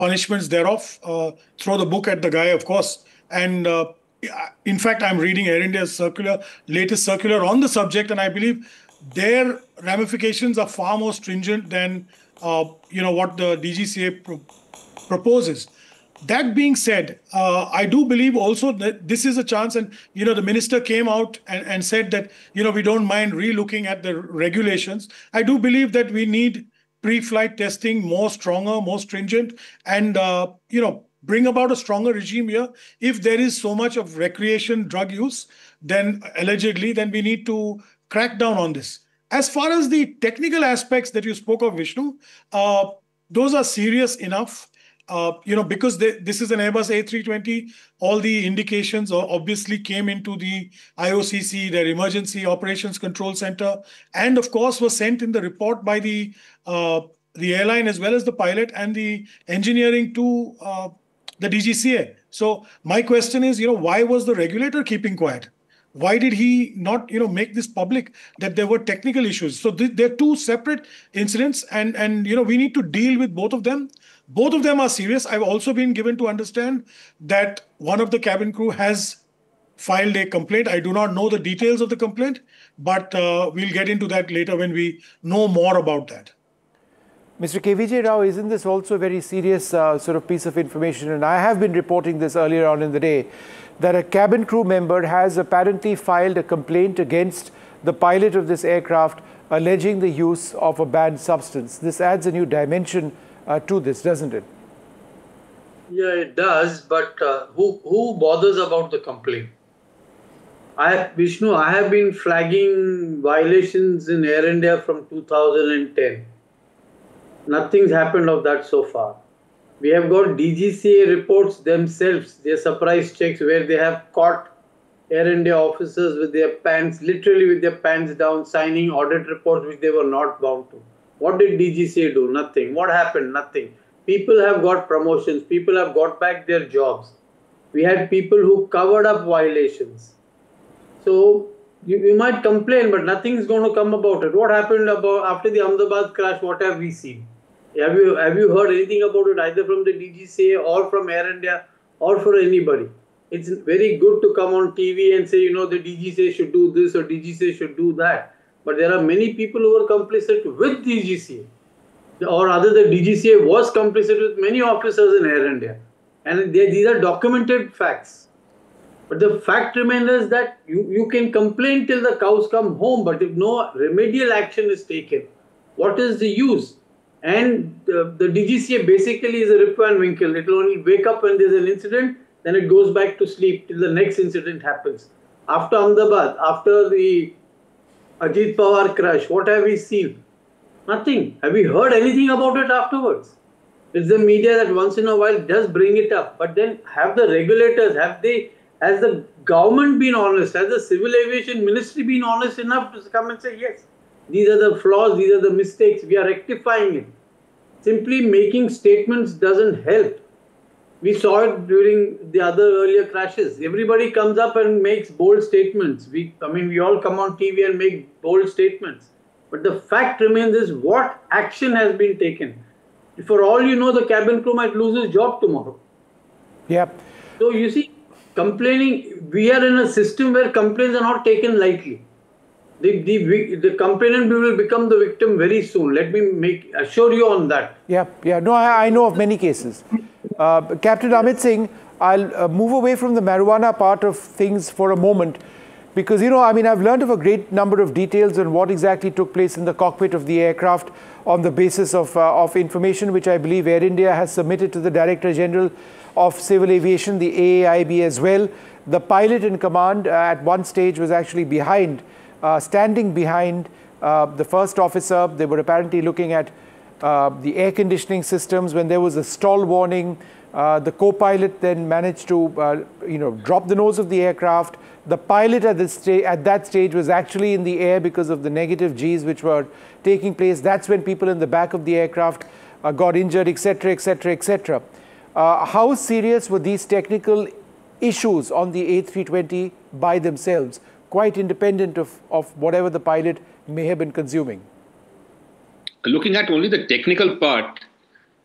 punishments thereof, throw the book at the guy, of course. And in fact, I'm reading Air India's latest circular on the subject, and I believe their ramifications are far more stringent than what the DGCA proposes. That being said, I do believe also that this is a chance, and the minister came out and said that we don't mind re-looking at the regulations. I do believe that we need pre-flight testing more stronger, more stringent, and bring about a stronger regime here. If there is so much of recreation drug use, then allegedly, then we need to crack down on this. As far as the technical aspects that you spoke of, Vishnu, those are serious enough. Because this is an Airbus A320, all the indications obviously came into the IOCC, their Emergency Operations Control Center, and of course were sent in the report by the airline as well as the pilot and the engineering to the DGCA. So my question is, why was the regulator keeping quiet? Why did he not, make this public that there were technical issues? So they're two separate incidents, and we need to deal with both of them. Both of them are serious. I've also been given to understand that one of the cabin crew has filed a complaint. I do not know the details of the complaint, but we'll get into that later when we know more about that. Mr. KVJ Rao, isn't this also a very serious sort of piece of information? And I have been reporting this earlier on in the day, that a cabin crew member has apparently filed a complaint against the pilot of this aircraft, alleging the use of a banned substance. This adds a new dimension to this, doesn't it? Yeah, it does. But who bothers about the complaint? Vishnu, I have been flagging violations in Air India from 2010. Nothing's happened of that so far. We have got DGCA reports themselves, their surprise checks, where they have caught Air India officers with their pants, literally with their pants down, signing audit reports which they were not bound to. What did DGCA do? Nothing. What happened? Nothing. People have got promotions. People have got back their jobs. We had people who covered up violations. So you might complain, but nothing's going to come about it. What happened after the Ahmedabad crash? What have we seen? Have you heard anything about it either from the DGCA or from Air India or for anybody? It's very good to come on TV and say, the DGCA should do this or DGCA should do that. But there are many people who are complicit with DGCA. Or rather, the DGCA was complicit with many officers in Air India. And these are documented facts. But the fact remains that you can complain till the cows come home, but if no remedial action is taken, what is the use? And the DGCA basically is a Rip Van Winkle. It will only wake up when there's an incident, then it goes back to sleep till the next incident happens. After Ahmedabad, after the Ajit Pawar crash, what have we seen? Nothing. Have we heard anything about it afterwards? It's the media that once in a while does bring it up. But then have the regulators, has the government been honest? Has the Civil Aviation Ministry been honest enough to come and say, yes, these are the flaws, these are the mistakes, we are rectifying it. Simply making statements doesn't help. We saw it during the other earlier crashes. Everybody comes up and makes bold statements. We all come on TV and make bold statements. But the fact remains is what action has been taken. For all you know, the cabin crew might lose his job tomorrow. Yep. So you see, complaining, we are in a system where complaints are not taken lightly. The complainant will become the victim very soon. Let me assure you on that. Yeah. No, I know of many cases. Captain Amit Singh, I'll move away from the marijuana part of things for a moment, because, I've learned of a great number of details on what exactly took place in the cockpit of the aircraft on the basis of information which I believe Air India has submitted to the Director General of Civil Aviation, the AAIB as well. The pilot in command at one stage was actually standing behind the first officer. They were apparently looking at the air conditioning systems. When there was a stall warning, the co-pilot then managed to drop the nose of the aircraft. The pilot at that stage was actually in the air because of the negative Gs which were taking place. That's when people in the back of the aircraft got injured, etc., etc., etc. How serious were these technical issues on the A320 by themselves, quite independent of whatever the pilot may have been consuming? Looking at only the technical part,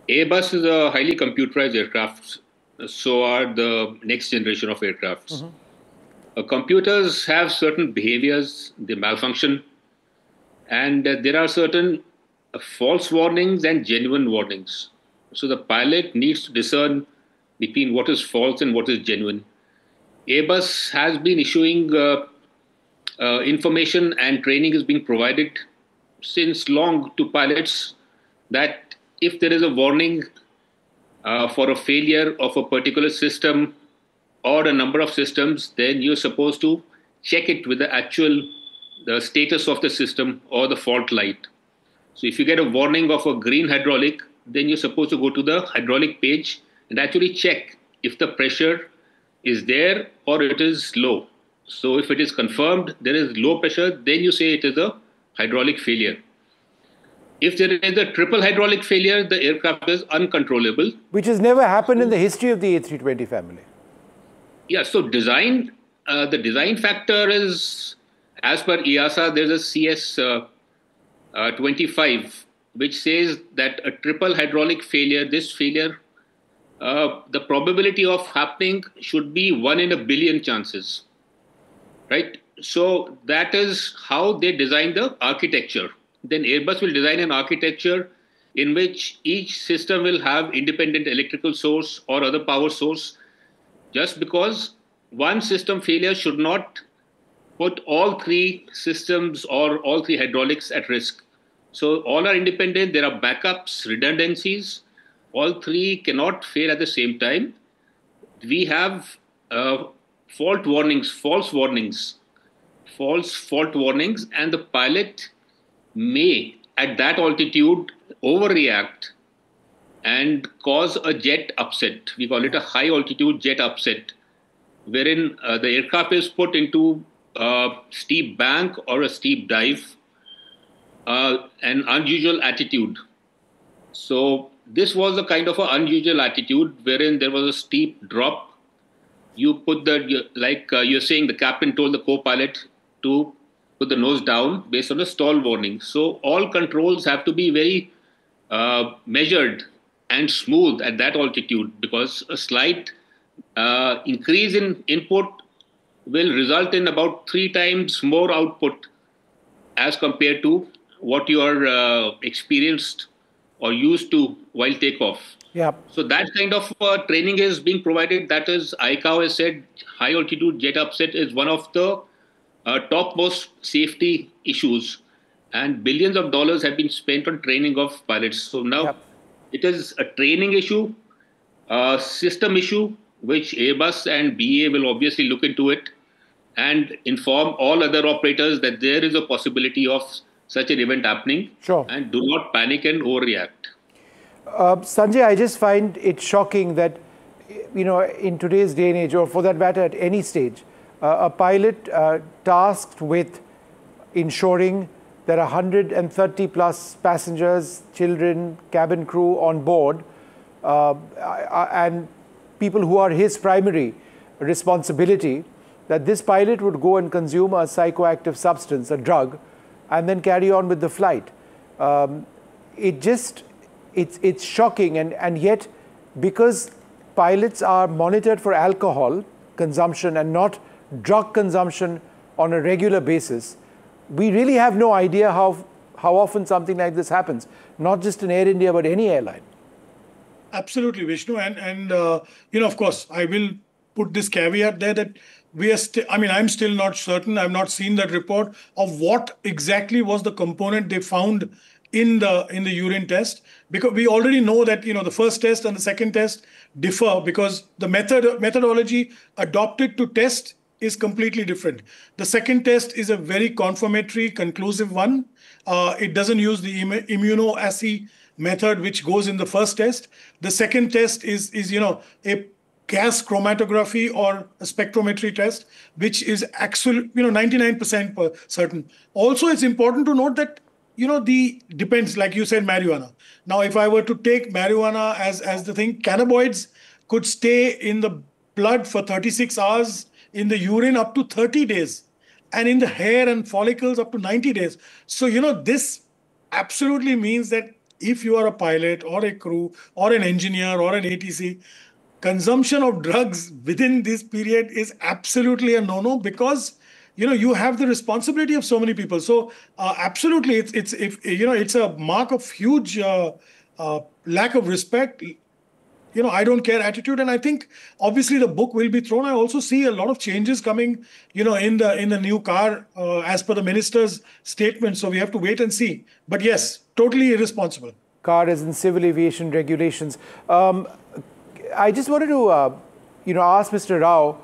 Airbus is a highly computerized aircraft. So are the next generation of aircrafts. Computers have certain behaviors, they malfunction, and there are certain false warnings and genuine warnings. So the pilot needs to discern between what is false and what is genuine. Airbus has been issuing information, and training is being provided since long to pilots that if there is a warning for a failure of a particular system or a number of systems, then you're supposed to check it with the status of the system or the fault light. So if you get a warning of a green hydraulic, then you're supposed to go to the hydraulic page and actually check if the pressure is there or it is low. So if it is confirmed there is low pressure, then you say it is a hydraulic failure. If there is a triple hydraulic failure, the aircraft is uncontrollable. Which has never happened in the history of the A320 family. Yeah, so the design factor is, as per EASA, there's a CS 25, which says that a triple hydraulic failure, the probability of happening should be 1 in a billion chances, right? So that is how they design the architecture. Then Airbus will design an architecture in which each system will have independent electrical source or other power source, just because one system failure should not put all three systems or all three hydraulics at risk. So all are independent, there are backups, redundancies, all three cannot fail at the same time. We have fault warnings, false fault warnings, and the pilot may, at that altitude, overreact and cause a jet upset. We call it a high altitude jet upset, wherein the aircraft is put into a steep bank or a steep dive, an unusual attitude. So this was a kind of an unusual attitude wherein there was a steep drop. You put you're saying, the captain told the co-pilot to put the nose down based on a stall warning. So all controls have to be very measured and smooth at that altitude, because a slight increase in input will result in about 3 times more output as compared to what you are experienced or used to while takeoff. Yeah. So that kind of training is being provided. That is, ICAO has said high altitude jet upset is one of the topmost safety issues, and billions of dollars have been spent on training of pilots. So now it is a training issue, a system issue, which Airbus and BA will obviously look into it and inform all other operators that there is a possibility of such an event happening. Sure. And do not panic and overreact. Sanjay, I just find it shocking that, in today's day and age, or for that matter at any stage, a pilot tasked with ensuring there are 130 plus passengers, children, cabin crew on board, and people who are his primary responsibility, that this pilot would go and consume a psychoactive substance, a drug, and then carry on with the flight. It's shocking, and yet, because pilots are monitored for alcohol consumption and not drug consumption on a regular basis, we really have no idea how often something like this happens, not just in Air India, but any airline. Absolutely, Vishnu. And of course, I will put this caveat there that I'm still not certain. I've not seen that report of what exactly was the component they found in the urine test, because we already know that the first test and the second test differ, because the methodology adopted to test is completely different. The second test is a very confirmatory, conclusive one. It doesn't use the immunoassay method which goes in the first test. The second test is a gas chromatography or a spectrometry test, which is actually 99% certain. Also, it's important to note that depends, like you said, marijuana. Now, if I were to take marijuana as the thing, cannabinoids could stay in the blood for 36 hours, in the urine up to 30 days, and in the hair and follicles up to 90 days. So, this absolutely means that if you are a pilot or a crew or an engineer or an ATC, consumption of drugs within this period is absolutely a no-no, because you have the responsibility of so many people. So absolutely, it's if it's a mark of huge lack of respect, I don't care attitude. And I think obviously the book will be thrown. I also see a lot of changes coming, in the new car, as per the minister's statement. So we have to wait and see. But yes, totally irresponsible. Car as in civil aviation regulations. I just wanted to, ask Mr. Rao.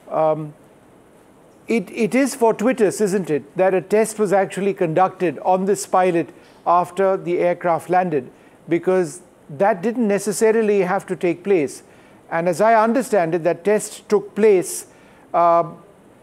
It is fortuitous, isn't it, that a test was actually conducted on this pilot after the aircraft landed, because that didn't necessarily have to take place. And as I understand it, that test took place, on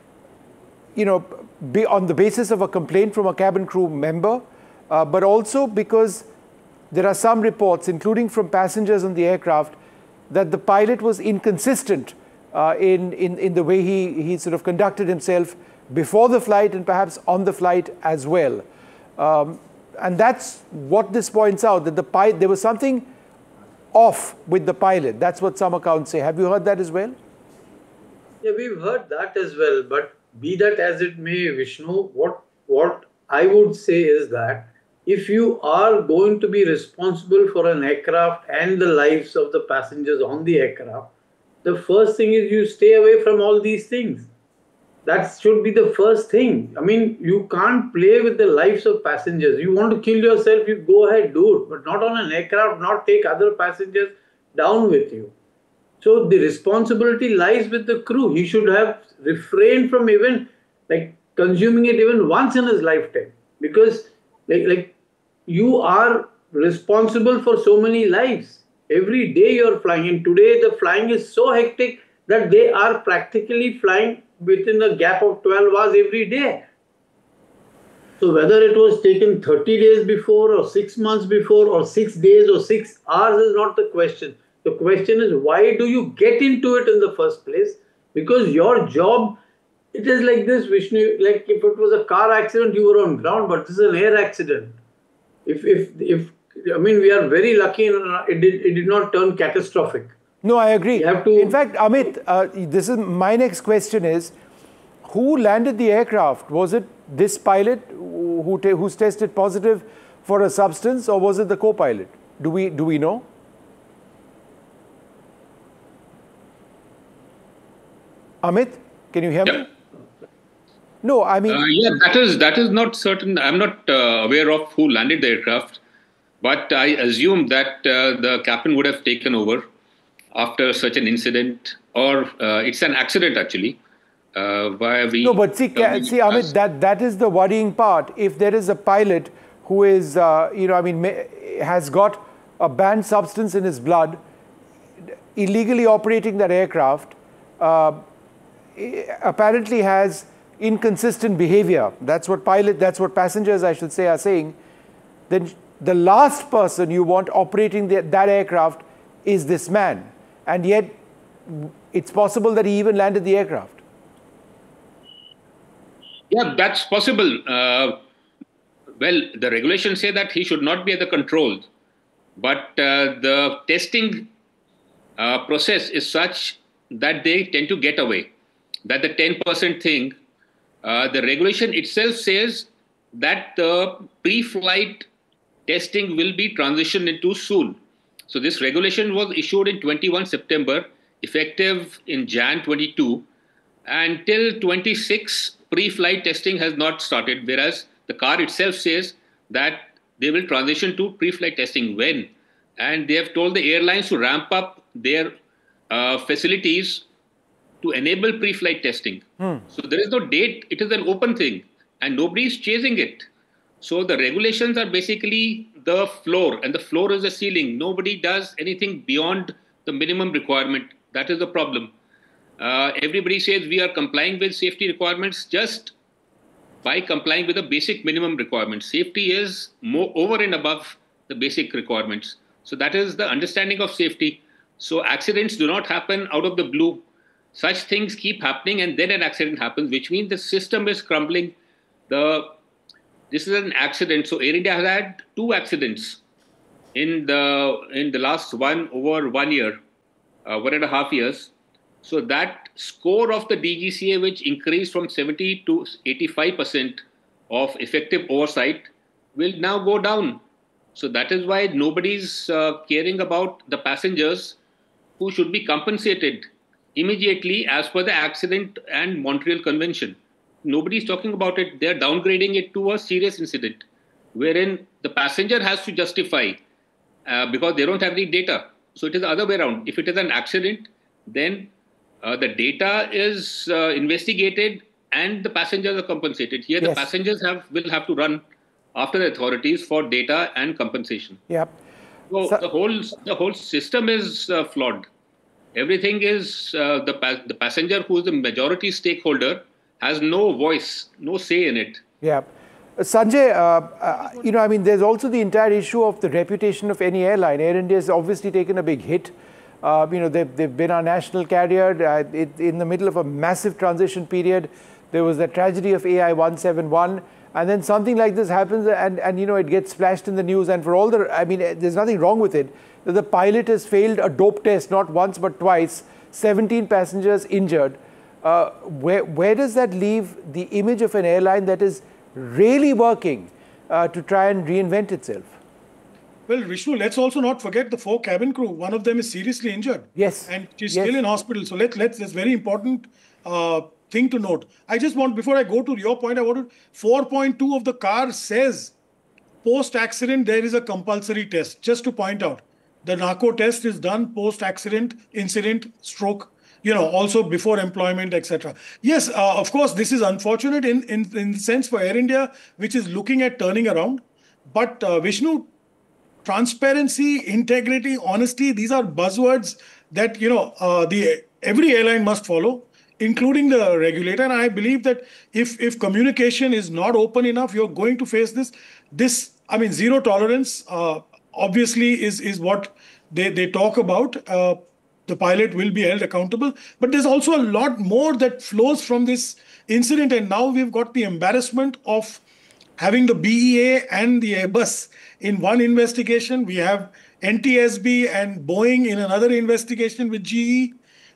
the basis of a complaint from a cabin crew member, but also because there are some reports, including from passengers on the aircraft, that the pilot was inconsistent in the way he sort of conducted himself before the flight and perhaps on the flight as well. And that's what this points out, that there was something off with the pilot. That's what some accounts say. Have you heard that as well? Yeah, we've heard that as well. But be that as it may, Vishnu, what I would say is that if you are going to be responsible for an aircraft and the lives of the passengers on the aircraft, the first thing is you stay away from all these things. That should be the first thing. I mean, you can't play with the lives of passengers. You want to kill yourself, you go ahead, do it. But not on an aircraft, not take other passengers down with you. So the responsibility lies with the crew. He should have refrained from even consuming it even once in his lifetime. Because you are responsible for so many lives. Every day you're flying. And today the flying is so hectic that they are practically flying within a gap of 12 hours every day. So whether it was taken 30 days before or 6 months before or 6 days or 6 hours is not the question. The question is, why do you get into it in the first place? Because your job, it is like this, Vishnu, like if it was a car accident, you were on ground, but this is an air accident. We are very lucky it did not turn catastrophic. No, I agree. In fact, Amit, this is my next question is, who landed the aircraft? Was it this pilot who's tested positive for a substance, or was it the co-pilot? Do we know? Amit, can you hear me? No, I mean... that is not certain. I'm not aware of who landed the aircraft, but I assume that the captain would have taken over after such an incident, or it's an accident actually. No, but see, Amit, that is the worrying part. If there is a pilot who is, has got a banned substance in his blood, illegally operating that aircraft, apparently has inconsistent behavior. That's what passengers, I should say, are saying. Then the last person you want operating that aircraft is this man. And yet, it's possible that he even landed the aircraft. Yeah, that's possible. Well, the regulations say that he should not be at the controls. But the testing process is such that they tend to get away. That the 10% thing, the regulation itself says that the pre-flight testing will be transitioned into soon. So this regulation was issued in 21 September, effective in Jan 22. Until 26, pre-flight testing has not started, whereas the car itself says that they will transition to pre-flight testing when. And they have told the airlines to ramp up their facilities to enable pre-flight testing. So there is no date. It is an open thing and nobody is chasing it. So the regulations are basically the floor, and the floor is the ceiling. Nobody does anything beyond the minimum requirement. That is the problem. Everybody says we are complying with safety requirements just by complying with the basic minimum requirements. Safety is more over and above the basic requirements. So that is the understanding of safety. So accidents do not happen out of the blue. Such things keep happening and then an accident happens, which means the system is crumbling. This is an accident. So Air India has had 2 accidents in the last 1 year, 1.5 years. So that score of the DGCA, which increased from 70 to 85% of effective oversight, will now go down. So that is why nobody's caring about the passengers who should be compensated immediately as per the Accident and Montreal Convention. Nobody's talking about it. They're downgrading it to a serious incident, wherein the passenger has to justify because they don't have any data. So it is the other way around. If it is an accident, then the data is investigated and the passengers are compensated. Here, the passengers will have to run after the authorities for data and compensation. Yep. So the whole system is flawed. Everything is the passenger, who is the majority stakeholder, has no voice, no say in it. Yeah. Sanjay, I mean, there's also the entire issue of the reputation of any airline. Air India has obviously taken a big hit. They've been our national carrier in the middle of a massive transition period. There was the tragedy of AI 171, and then something like this happens, and it gets splashed in the news. And for all there's nothing wrong with it. The pilot has failed a dope test not once but twice. 17 passengers injured. Where does that leave the image of an airline that is really working to try and reinvent itself? Well, Vishnu, let's also not forget the 4 cabin crew. One of them is seriously injured. Yes. And she's still in hospital. So that's very important thing to note. I just want, before I go to your point, 4.2 of the car says post-accident there is a compulsory test. Just to point out, the narco test is done post-accident, incident, stroke, also before employment, etc. Yes, of course, this is unfortunate in the sense for Air India, which is looking at turning around. But Vishnu, transparency, integrity, honesty, these are buzzwords that, every airline must follow, including the regulator. And I believe that if communication is not open enough, you're going to face this. Zero tolerance, obviously, is what they talk about. The pilot will be held accountable. But there's also a lot more that flows from this incident. And now we've got the embarrassment of having the BEA and the Airbus in one investigation. We have NTSB and Boeing in another investigation with GE.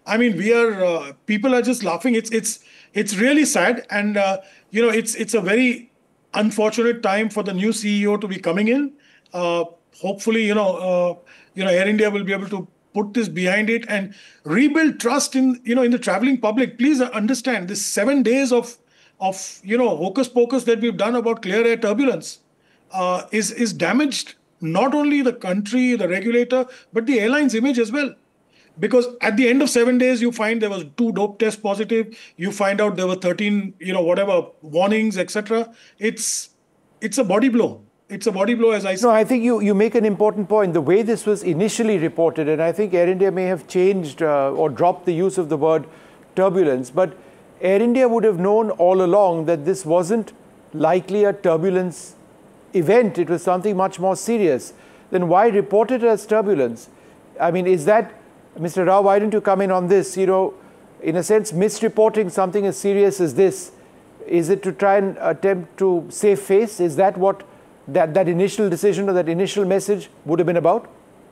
People are just laughing. It's really sad. And, it's a very unfortunate time for the new CEO to be coming in. Hopefully, Air India will be able to put this behind it and rebuild trust in the traveling public. Please understand this 7 days of hocus pocus that we've done about clear air turbulence is damaged not only the country, the regulator, but the airline's image as well. Because at the end of 7 days, you find there was 2 dope tests positive. You find out there were 13, warnings, etc. It's a body blow. It's a body blow, as I said. No, I think you make an important point. The way this was initially reported, and I think Air India may have changed or dropped the use of the word turbulence, but Air India would have known all along that this wasn't likely a turbulence event. It was something much more serious. Then why report it as turbulence? I mean, is that, Mr. Rao, why don't you come in on this? In a sense, misreporting something as serious as this, is it to try and attempt to save face? Is that what that initial decision or that initial message would have been about?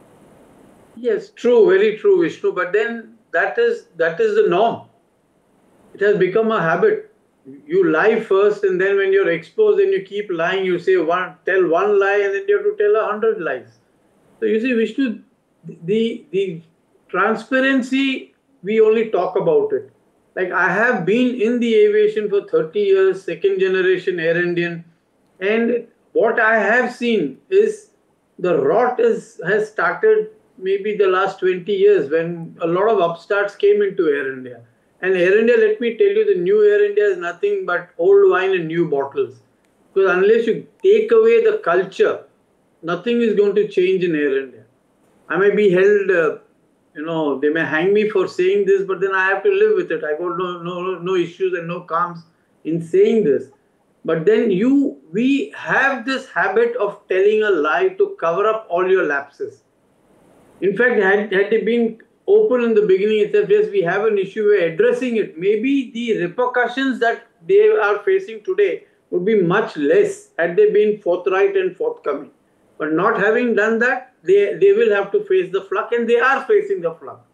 Yes, true, very true, Vishnu. But then that is the norm. It has become a habit. You lie first, and then when you're exposed and you keep lying, you tell one lie, and then you have to tell 100 lies. So you see, Vishnu, the transparency, we only talk about it. Like, I have been in the aviation for 30 years, second generation Air Indian, and what I have seen is the rot has started maybe the last 20 years when a lot of upstarts came into Air India. And Air India, let me tell you, the new Air India is nothing but old wine in new bottles. Because unless you take away the culture, nothing is going to change in Air India. I may be held, they may hang me for saying this, but then I have to live with it. I got no issues and no qualms in saying this. But then we have this habit of telling a lie to cover up all your lapses. In fact, had they been open in the beginning itself, yes, we have an issue, we're addressing it. Maybe the repercussions that they are facing today would be much less had they been forthright and forthcoming. But not having done that, they will have to face the flak, and they are facing the flak.